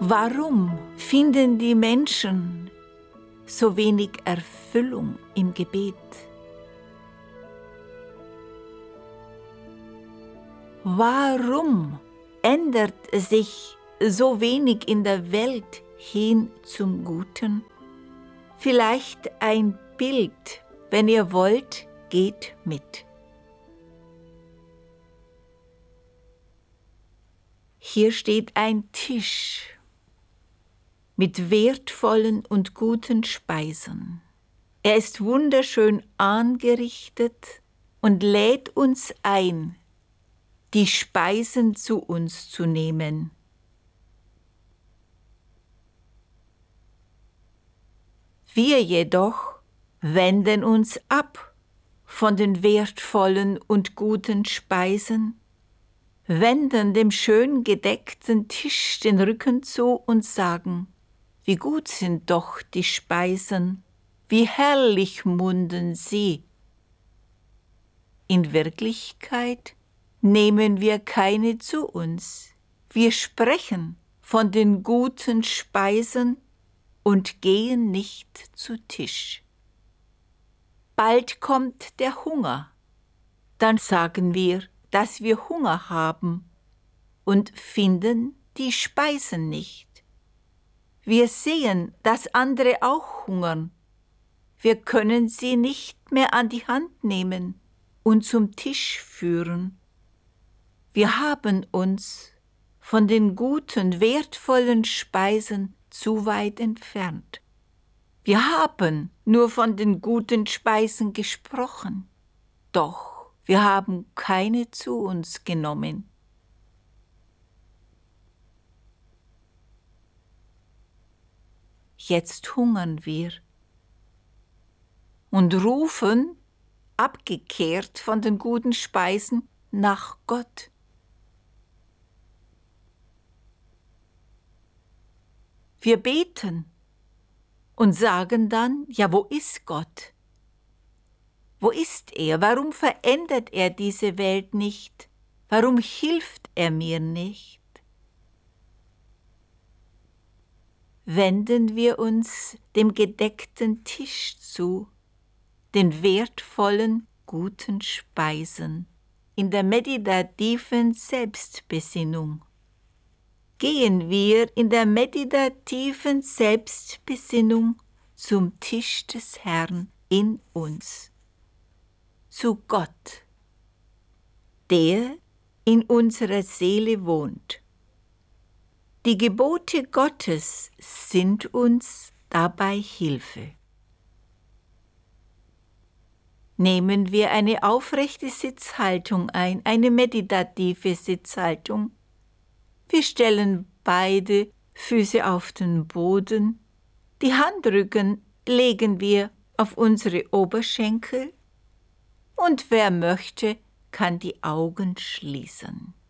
Warum finden die Menschen so wenig Erfüllung im Gebet? Warum ändert sich so wenig in der Welt hin zum Guten? Vielleicht ein Bild, wenn ihr wollt, geht mit. Hier steht ein Tisch mit wertvollen und guten Speisen. Er ist wunderschön angerichtet und lädt uns ein, die Speisen zu uns zu nehmen. Wir jedoch wenden uns ab von den wertvollen und guten Speisen, wenden dem schön gedeckten Tisch den Rücken zu und sagen: Wie gut sind doch die Speisen, wie herrlich munden sie. In Wirklichkeit nehmen wir keine zu uns. Wir sprechen von den guten Speisen und gehen nicht zu Tisch. Bald kommt der Hunger. Dann sagen wir, dass wir Hunger haben und finden die Speisen nicht. Wir sehen, dass andere auch hungern. Wir können sie nicht mehr an die Hand nehmen und zum Tisch führen. Wir haben uns von den guten, wertvollen Speisen zu weit entfernt. Wir haben nur von den guten Speisen gesprochen, doch wir haben keine zu uns genommen. Jetzt hungern wir und rufen, abgekehrt von den guten Speisen, nach Gott. Wir beten und sagen dann: Ja, wo ist Gott? Wo ist er? Warum verändert er diese Welt nicht? Warum hilft er mir nicht? Wenden wir uns dem gedeckten Tisch zu, den wertvollen, guten Speisen, in der meditativen Selbstbesinnung. Gehen wir in der meditativen Selbstbesinnung zum Tisch des Herrn in uns, zu Gott, der in unserer Seele wohnt. Die Gebote Gottes sind uns dabei Hilfe. Nehmen wir eine aufrechte Sitzhaltung ein, eine meditative Sitzhaltung. Wir stellen beide Füße auf den Boden, die Handrücken legen wir auf unsere Oberschenkel und wer möchte, kann die Augen schließen.